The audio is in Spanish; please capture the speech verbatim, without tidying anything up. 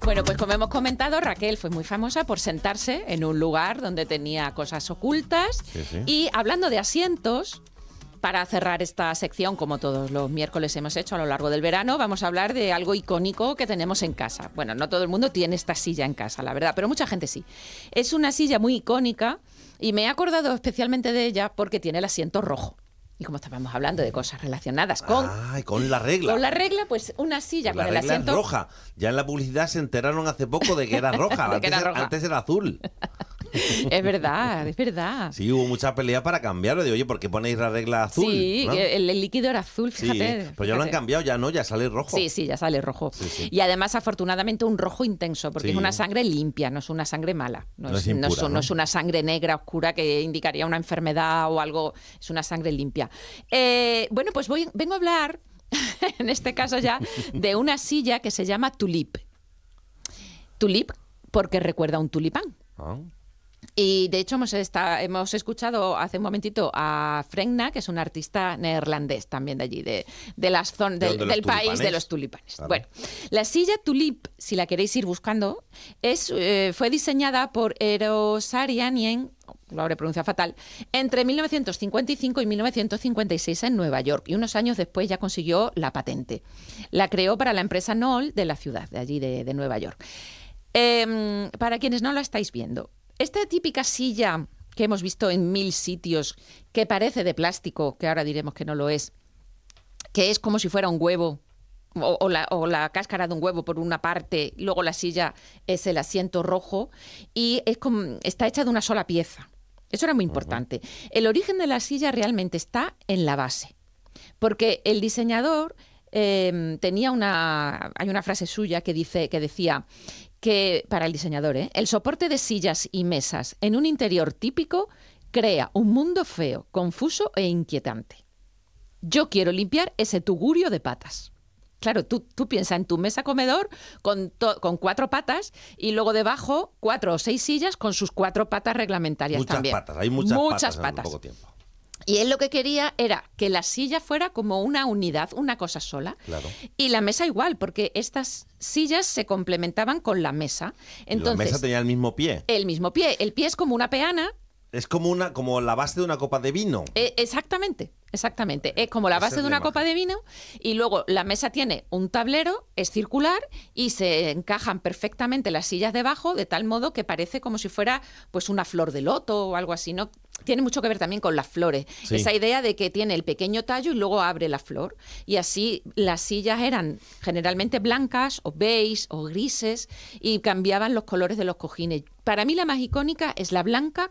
Bueno, pues como hemos comentado, Raquel fue muy famosa por sentarse en un lugar donde tenía cosas ocultas. Sí, sí. Y hablando de asientos, para cerrar esta sección, como todos los miércoles hemos hecho a lo largo del verano, vamos a hablar de algo icónico que tenemos en casa. Bueno, no todo el mundo tiene esta silla en casa, la verdad, pero mucha gente sí. Es una silla muy icónica y me he acordado especialmente de ella porque tiene el asiento rojo. Y como estábamos hablando de cosas relacionadas con... Ay, con la regla. Con la regla, pues una silla Pues con la el regla asiento... es roja. Ya en la publicidad se enteraron hace poco de que era roja. De antes, que era roja. antes era azul. Es verdad, es verdad. Sí, hubo mucha pelea para cambiarlo. De, oye, ¿por qué ponéis la regla azul? Sí, ¿no? el, el líquido era azul, fíjate. Sí, pero ya lo han cambiado, ya no, ya sale rojo. Sí, sí, ya sale rojo. Sí, sí. Y además, afortunadamente, un rojo intenso, porque Sí. es una sangre limpia, no es una sangre mala. No, No es, es impura, no es- ¿no? no es una sangre negra, oscura, que indicaría una enfermedad o algo. Es una sangre limpia. Eh, bueno, pues voy, vengo a hablar, en este caso ya, de una silla que se llama tulip. Tulip porque recuerda a un tulipán. Ah. Y de hecho hemos, esta- hemos escuchado hace un momentito a Frenna, que es un artista neerlandés también de allí, de, de las zon- ¿De del, dónde, los del país de tulipanes? los tulipanes. Claro. Bueno, la silla tulip, si la queréis ir buscando, es, eh, fue diseñada por Eero Saarinen, lo habré pronunciado fatal, entre mil novecientos cincuenta y cinco y mil novecientos cincuenta y seis en Nueva York, y unos años después ya consiguió la patente. La creó para la empresa Knoll de la ciudad, de allí de, de Nueva York. Eh, para quienes no la estáis viendo, esta típica silla que hemos visto en mil sitios, que parece de plástico, que ahora diremos que no lo es, que es como si fuera un huevo, o, o la, o la cáscara de un huevo por una parte, luego la silla es el asiento rojo, y es como, está hecha de una sola pieza. Eso era muy importante. Uh-huh. El origen de la silla realmente está en la base, porque el diseñador eh, tenía una... Hay una frase suya que, dice, que decía... que para el diseñador, ¿eh? el soporte de sillas y mesas en un interior típico crea un mundo feo, confuso e inquietante. Yo quiero limpiar ese tugurio de patas. Claro, tú, tú piensas en tu mesa comedor con, to, con cuatro patas y luego debajo cuatro o seis sillas con sus cuatro patas reglamentarias muchas también. Patas, hay muchas, muchas patas, patas. en poco tiempo. Y él lo que quería era que la silla fuera como una unidad, una cosa sola. Claro. Y la mesa igual, porque estas sillas se complementaban con la mesa. Entonces, la mesa tenía el mismo pie. El mismo pie. El pie es como una peana. Es como una, como la base de una copa de vino. Eh, exactamente, exactamente. Es como la base de una copa de vino y luego la mesa tiene un tablero, es circular y se encajan perfectamente las sillas debajo de tal modo que parece como si fuera pues una flor de loto o algo así, ¿no? Tiene mucho que ver también con las flores. Sí. Esa idea de que tiene el pequeño tallo y luego abre la flor. Y así las sillas eran generalmente blancas o beige o grises y cambiaban los colores de los cojines. Para mí la más icónica es la blanca